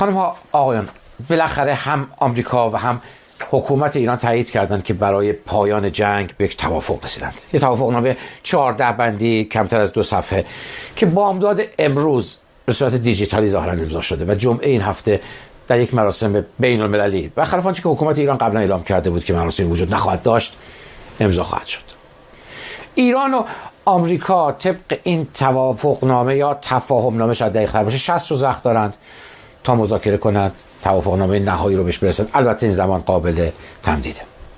خانم ها آقایان، بالاخره هم آمریکا و هم حکومت ایران تایید کردند که برای پایان جنگ به یک توافق رسیدند. یه توافقنامه 14 بندی کمتر از 2 صفحه که بامداد امروز به صورت دیجیتالی ظاهرا امضا شده و جمعه این هفته در یک مراسم بین المللی و خلاف آنچه که حکومت ایران قبلا اعلام کرده بود که مراسم وجود نخواهد داشت امضا خواهد شد. ایران و آمریکا طبق این توافقنامه یا تفاهمنامه، شاید دقیق‌تر باشه، 60 روز وقت دارند تا مذاکره کنند، توافقنامه نهایی رو بهش برسند. البته این زمان قابل تمدیده.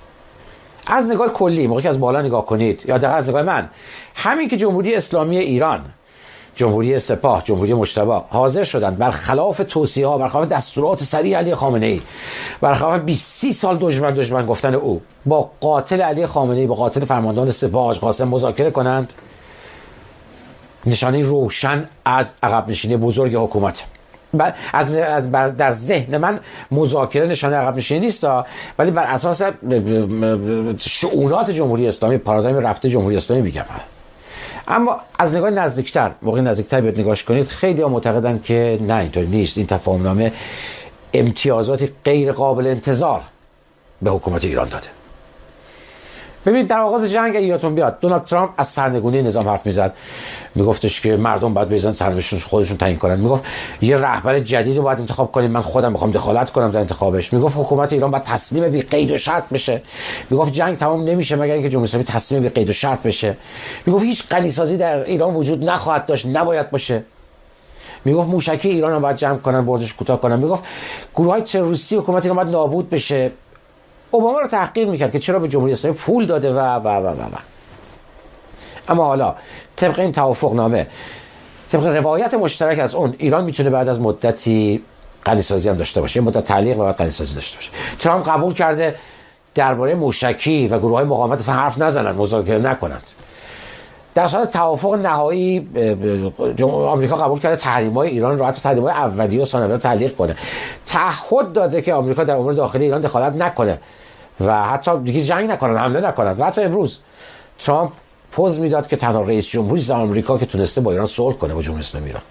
از نگاه کلی، موقعی که از بالا نگاه کنید یا دقیقاً از نگاه من، همین که جمهوری اسلامی ایران، جمهوری سپاه، جمهوری مجتبی حاضر شدند برخلاف توصیه‌ها، برخلاف دستورات سریع علی خامنه‌ای، برخلاف 20 سال دشمن گفتن او، با قاتل علی خامنه‌ای، با قاتل فرماندهان سپاه حاج قاسم مذاکره کنند، نشانه روشن از عقب نشینی بزرگ حکومت. در ذهن من مذاکره نشانه عقب نشینی نیست، ولی بر اساس شؤونات جمهوری اسلامی، پارادایم رفته جمهوری اسلامی میگم. اما از نگاه نزدیکتر، موقع نزدیکتر بیاد نگاش کنید، خیلی ها معتقدن که نه، اینطوری نیست. این تفاهمنامه امتیازاتی غیر قابل انتظار به حکومت ایران داده. ببینید، در آغاز جنگ اگه یادتون بیاد، دونالد ترامپ از سرنگونی نظام حرف میزد، میگفتش که مردم باید بزنن سرنوشتشون خودشون تعیین کنن. میگفت یه رهبر جدید رو باید انتخاب کنیم، من خودم میخوام دخالت کنم در انتخابش. میگفت حکومت ایران باید تسلیم بی قید و شرط بشه. میگفت جنگ تمام نمیشه مگر اینکه جمهوری اسلامی تسلیم بی قید و شرط بشه. میگفت هیچ غنیسازی در ایران وجود نخواهد داشت، نباید باشه. میگفت موشکی ایران رو باید جمع کنن، بردش کوتاه کنن. میگفت گروه‌های تروریستی حکومت ایران باید نابود بشه. اوباما رو تحقیر میکرد که چرا به جمهوری اسلامی پول داده و. اما حالا طبق این توافقنامه، طبق روایت مشترک از اون، ایران میتونه بعد از مدتی غنیسازی هم داشته باشه، یه مدت تعلیق و بعد غنیسازی داشته باشه. ترامپ قبول کرده درباره موشکی و گروه‌های مقاومت اصلا حرف نزنن، مذاکره نکنند. در صورت توافق نهایی آمریکا قبول کرده تحریم‌های ایران رو، حتی تحریم‌های اولیه و ثانویه رو تعلیق کنه. تعهد داده که آمریکا در امور داخلی ایران دخالت نکنه و حتی دیگه جنگ نکنن، حمله نکنند. و حتی امروز ترامپ پوز میداد که تنها رئیس جمهوری آمریکا که تونسته با ایران صلح کنه، با جمهوری اسلامی ایران.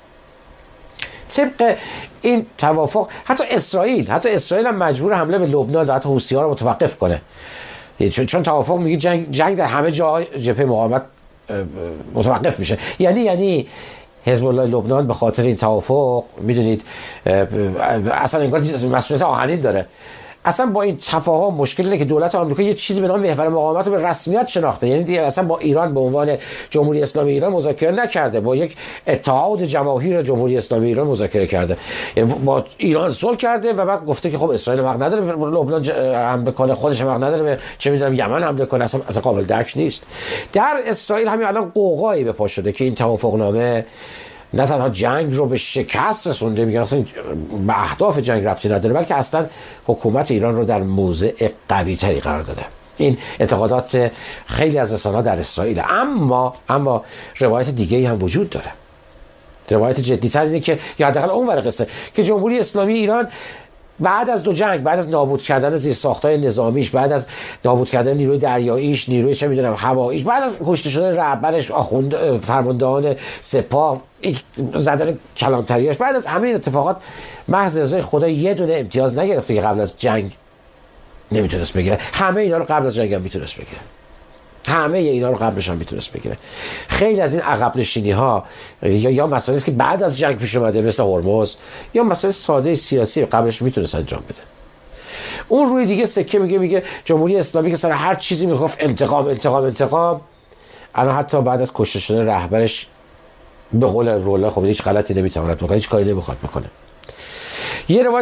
طبق این توافق حتی اسرائیل هم مجبور حمله به لبنان و حتی حوثی‌ها رو متوقف کنه، چون توافق میگه جنگ در همه جا جبهه مقاومت متوقف میشه. یعنی حزب الله لبنان به خاطر این توافق، میدونید، اصلا انگار مسئولیت آهنین داره. اصلا با این تفاهم مشکل اینه که دولت آمریکا یه چیزی به نام محور مقاومت رو به رسمیت شناخته. یعنی دیگه اصلا با ایران به عنوان جمهوری اسلامی ایران مذاکره نکرده، با یک اتحاد جماهیر جمهوری اسلامی ایران مذاکره کرده. یعنی با ایران صلح کرده و بعد گفته که خب اسرائیل حق نداره به لبنان حمله کنه، خودش حق نداره به چه میدونم یمن حمله کنه. اصلا قابل درک نیست. در اسرائیل همین الان قوقایی به پا شده که این توافقنامه نه تنها جنگ رو به شکست رسونده، میگن اصلا به اهداف جنگ ربطی نداره، بلکه اصلا حکومت ایران رو در موضع قوی تری قرار داده. این اعتقادات خیلی از رسانه‌ها در اسرائیل. اما روایت دیگه‌ای هم وجود داره. روایت جدی‌تر اینه که یا حداقل اون ور قصه که جمهوری اسلامی ایران بعد از 2 جنگ، بعد از نابود کردن زیرساخت‌های نظامیش، بعد از نابود کردن نیروی دریاییش، نیروی چه میدونم هواییش، بعد از کشته شدن رهبرش، آخوند فرماندهان سپاه، زدن کلانتریاش، بعد از همه این اتفاقات، محض رضای خدا یه دونه امتیاز نگرفته که قبل از جنگ نمیتونست بگیره. همه اینا رو قبل از جنگ هم میتونست بگیره. همه اینا رو قبلش هم میتونست بگیره. خیلی از این عقب نشینی ها یا مسائلی است که بعد از جنگ پیش اومده، مثل هرمز، یا مسائل ساده سیاسی قبلش میتونست انجام بده. اون روی دیگه سکه میگه جمهوری اسلامی که سر هر چیزی میگفت انتقام، الان حتی بعد از کشته شدن رهبرش به قول رولا خب هیچ غلطی نمیتواند بکنه، هیچ کاری نمیخواد بکنه. یه روایت